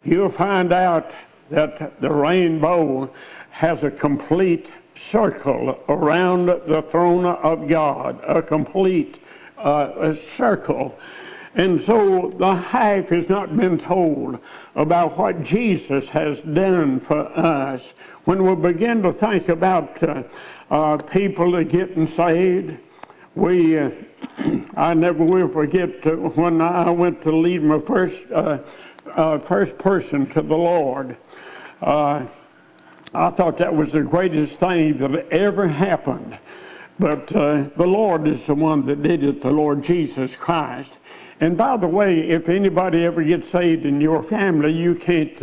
you'll find out that the rainbow has a complete circle around the throne of God, a complete circle. And so the half has not been told about what Jesus has done for us. When we begin to think about people getting saved, I never will forget when I went to lead my first person to the Lord. I thought that was the greatest thing that ever happened. But the Lord is the one that did it, the Lord Jesus Christ. And by the way, if anybody ever gets saved in your family, you can't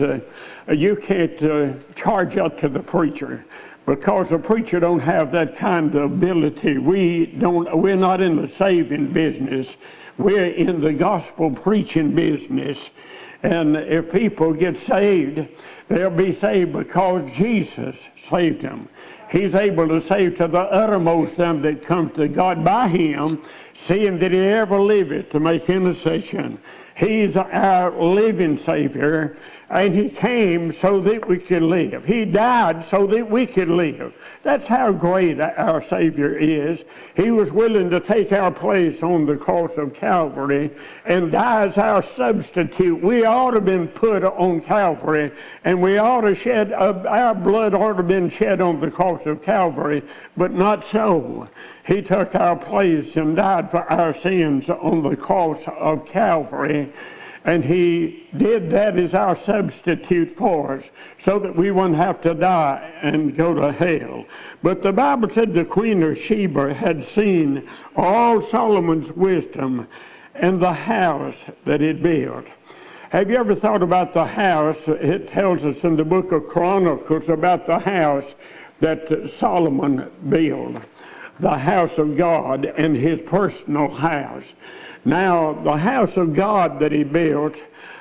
charge out to the preacher, because the preacher don't have that kind of ability. We're not in the saving business. We're in the gospel preaching business. And if people get saved, they'll be saved because Jesus saved them. He's able to save to the uttermost them that comes to God by him, seeing that he ever liveth to make intercession. He's our living Savior, and he came so that we could live. He died so that we could live. That's how great our Savior is. He was willing to take our place on the cross of Calvary and die as our substitute. We ought to have been put on Calvary, and we ought to shed, our blood ought to have been shed on the cross of Calvary, but not so. He took our place and died for our sins on the cross of Calvary. And he did that as our substitute for us, so that we wouldn't have to die and go to hell. But the Bible said the Queen of Sheba had seen all Solomon's wisdom and the house that he built. Have you ever thought about the house? It tells us in the book of Chronicles about the house that Solomon built, the house of God and his personal house. Now, the house of God that he built,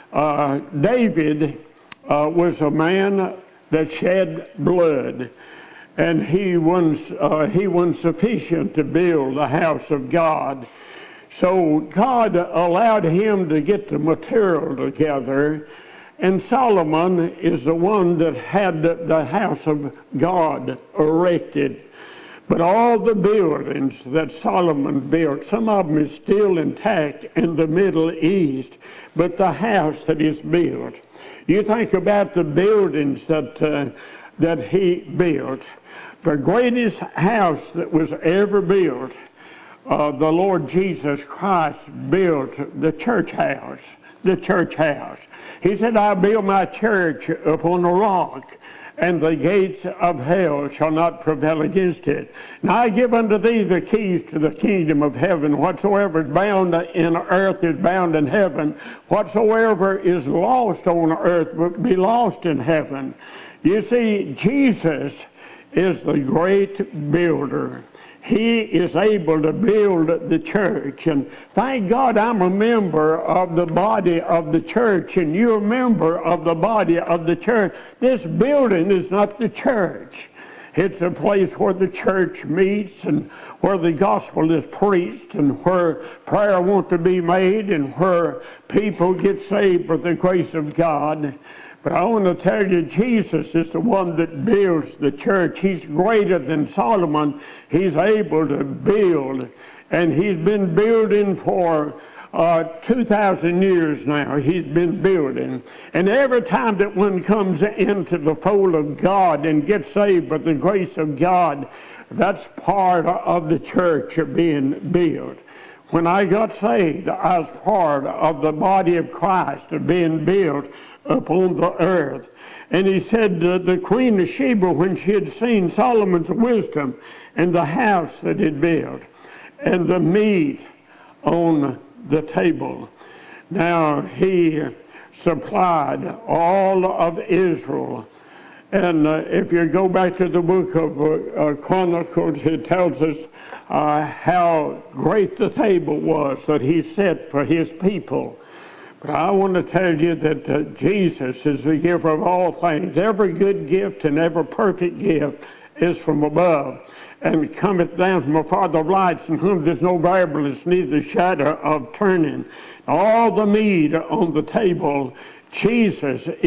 David was a man that shed blood, and he wasn't sufficient to build the house of God. So God allowed him to get the material together, and Solomon is the one that had the house of God erected. But all the buildings that Solomon built, some of them is still intact in the Middle East, but the house that is built. You think about the buildings that he built. The greatest house that was ever built, the Lord Jesus Christ built the church house. The church house. He said, "I build my church upon a rock, and the gates of hell shall not prevail against it. Now I give unto thee the keys to the kingdom of heaven. Whatsoever is bound in earth is bound in heaven. Whatsoever is lost on earth will be lost in heaven." You see, Jesus is the great builder. He is able to build the church. And thank God I'm a member of the body of the church, and you're a member of the body of the church. This building is not the church. It's a place where the church meets, and where the gospel is preached, and where prayer wants to be made, and where people get saved by the grace of God. But I want to tell you, Jesus is the one that builds the church. He's greater than Solomon. He's able to build, and he's been building for 2,000 years now. He's been building. And every time that one comes into the fold of God and gets saved by the grace of God, that's part of the church being built. When I got saved, I was part of the body of Christ being built upon the earth. And he said the Queen of Sheba, when she had seen Solomon's wisdom and the house that he built and the meat on the table. Now he supplied all of Israel. And if you go back to the book of Chronicles, it tells us how great the table was that he set for his people. But I want to tell you that Jesus is the giver of all things. Every good gift and every perfect gift is from above, and cometh down from a Father of lights, in whom there's no variableness, neither shadow of turning. All the meat on the table, Jesus